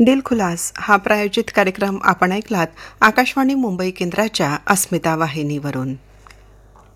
दिलखुलास हा प्रायोजित कार्यक्रम आपण ऐकलात आकाशवाणी मुंबई केंद्राच्या अस्मिता वाहिनीवरून.